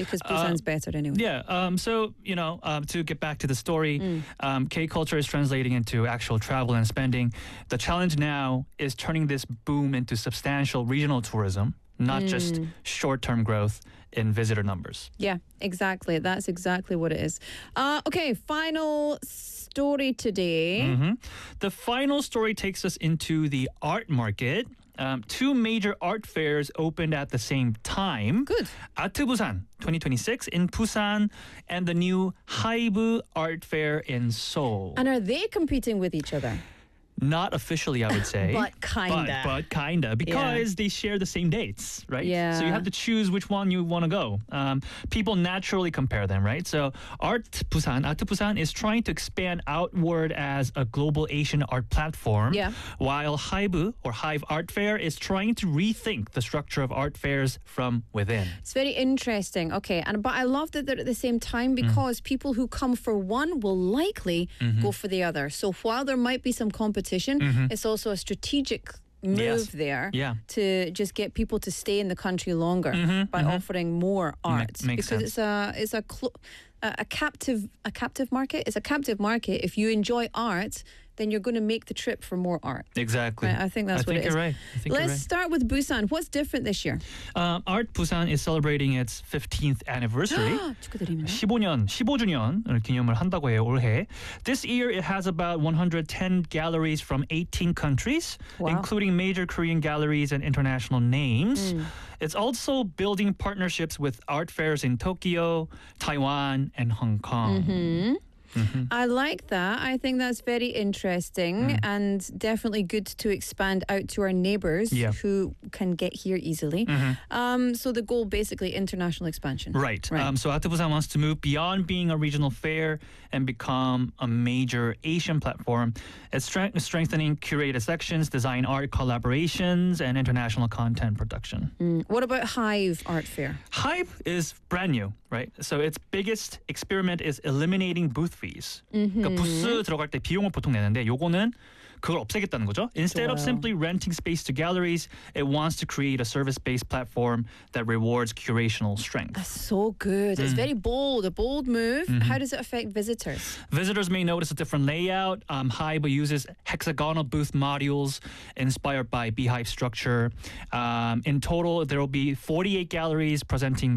Because Busan's better anyway. Yeah. So, to get back to the story, K-culture is translating into actual travel and spending. The challenge now is turning this boom into substantial regional tourism, not just short-term growth in visitor numbers. Yeah, exactly. That's exactly what it is. Okay, final story today. The final story takes us into the art market. Two major art fairs opened at the same time. Good. Art Busan 2026 in Busan and the new HYBE Art Fair in Seoul. And are they competing with each other? Not officially, I would say. But kinda. But kinda, because they share the same dates, right? Yeah. So you have to choose which one you want to go. People naturally compare them, right? So Art Busan is trying to expand outward as a global Asian art platform, while HYBE or HYBE Art Fair is trying to rethink the structure of art fairs from within. It's very interesting. Okay, but I love that they're at the same time because people who come for one will likely go for the other. So while there might be some competition, it's also a strategic move there to just get people to stay in the country longer by offering more art. Makes because sense. it's a captive market. It's a captive market. If you enjoy art, then you're going to make the trip for more art. Exactly. Right? I think that's what it is. You're right. Let's start with Busan. What's different this year? Art Busan is celebrating its 15th anniversary. 축하드립니다. 15주년을 기념을 한다고 해요, 올해. This year it has about 110 galleries from 18 countries, including major Korean galleries and international names. It's also building partnerships with art fairs in Tokyo, Taiwan, and Hong Kong. I like that. I think that's very interesting and definitely good to expand out to our neighbours who can get here easily. So the goal, basically, international expansion. Right. So Art Busan wants to move beyond being a regional fair and become a major Asian platform. It's strengthening curated sections, design art collaborations, and international content production. What about HYBE Art Fair? HYBE is brand new, right? So its biggest experiment is eliminating booth fees. 그러니까 부스 들어갈 때 비용을 보통 내는데 요거는 그걸 없애겠다는 거죠. Instead of simply renting space to galleries, it wants to create a service-based platform that rewards curational strength. That's so good. It's very bold, a bold move. How does it affect visitors? Visitors may notice a different layout. HYBE uses hexagonal booth modules inspired by Beehive structure. In total, there will be 48 galleries presenting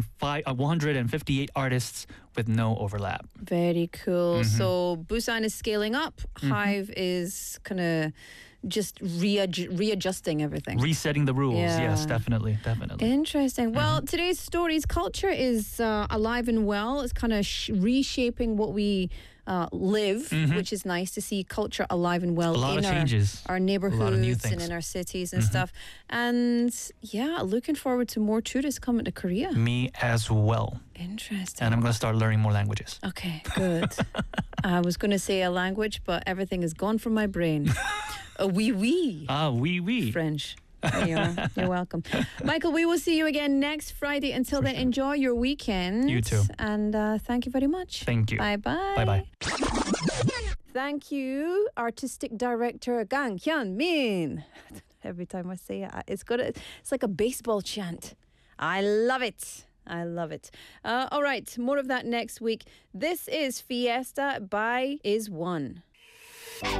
158 artists with no overlap. Very cool. So Busan is scaling up. HYBE is kind of just readjusting everything. Resetting the rules. Yeah. Yes, definitely. Interesting. Well, today's stories, culture is alive and well. It's kind of reshaping what we live, which is nice to see culture alive and well in our neighborhoods and in our cities and stuff. And yeah, looking forward to more tourists coming to Korea. Me as well. Interesting. And I'm going to start learning more languages. Okay, good. I was going to say a language, but everything is gone from my brain. Oui. Oui. French. There you are. You're welcome. Michael, we will see you again next Friday. Until then, enjoy your weekend. You too. And thank you very much. Thank you. Bye-bye. Bye-bye. Thank you, Artistic Director Kang Hyun-min. Every time I say it, it's like a baseball chant. I love it. All right, more of that next week. This is Fiesta by Is One.